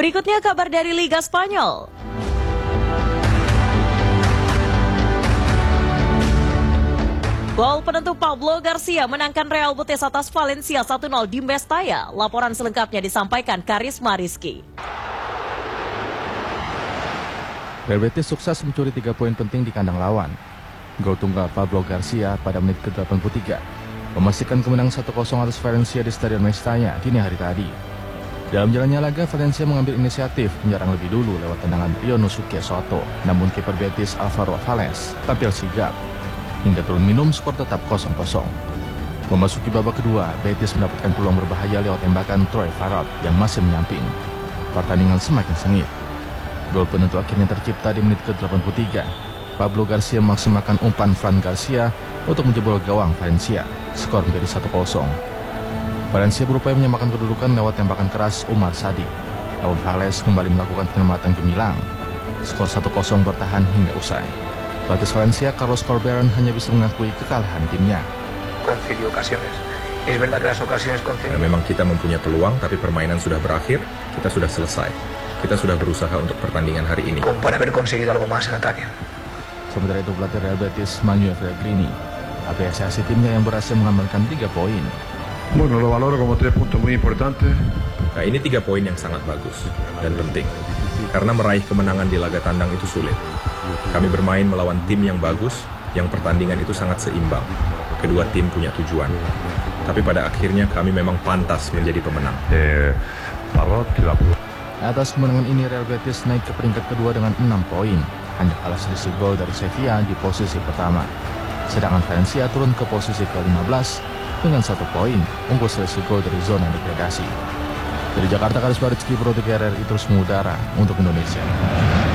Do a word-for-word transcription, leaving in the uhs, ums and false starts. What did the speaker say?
Berikutnya kabar dari Liga Spanyol. Gol penentu Pablo Garcia menangkan Real Betis atas Valencia satu nol di Mestalla. Laporan selengkapnya disampaikan Karisma Rizky. Real Betis sukses mencuri tiga poin penting di kandang lawan. Gol tunggal Pablo Garcia pada menit ke delapan puluh tiga memastikan kemenangan satu kosong atas Valencia di Stadion Mestalla dini hari tadi. Dalam jalannya laga, Valencia mengambil inisiatif menyerang lebih dulu lewat tendangan Ryonosuke Soto. Namun kiper Betis Alvaro Valles tampil sigap. Hingga turun minum, skor tetap kosong kosong. Memasuki babak kedua, Betis mendapatkan peluang berbahaya lewat tembakan Troy Farad yang masih menyamping. Pertandingan semakin sengit. Gol penentu akhirnya tercipta di menit ke delapan puluh tiga. Pablo Garcia memaksimalkan umpan Fran Garcia untuk menjebol gawang Valencia. Skor menjadi satu kosong. Valencia berupaya menyamakan kedudukan lewat tembakan keras Umar Sadi. Namun Valles kembali melakukan penyelamatan gemilang. Skor satu kosong bertahan hingga usai. Pelatih Valencia, Carlos Corberán, hanya bisa mengakui kekalahan timnya. Ya, memang kita mempunyai peluang, tapi permainan sudah berakhir, kita sudah selesai. Kita sudah berusaha untuk pertandingan hari ini. Sementara itu pelatih Real Betis, Manuel Pellegrini, apresiasi timnya yang berhasil mengamankan tiga poin. Bueno, lo valoro como tres puntos muy importantes. Nah, ini tiga poin yang sangat bagus dan penting. Karena meraih kemenangan di laga tandang itu sulit. Kami bermain melawan tim yang bagus, yang pertandingan itu sangat seimbang. Kedua tim punya tujuan. Tapi pada akhirnya kami memang pantas menjadi pemenang. Eh, Atas kemenangan ini Real Betis naik ke peringkat kedua dengan enam poin. Hanya kalah selisih gol dari Sevilla di posisi pertama. Sedangkan Valencia turun ke posisi ke lima belas dengan satu poin, unggul selisih gol dari zona degradasi. Dari Jakarta, Karisma Rizky, Pro tiga R R I terus mengudara untuk Indonesia.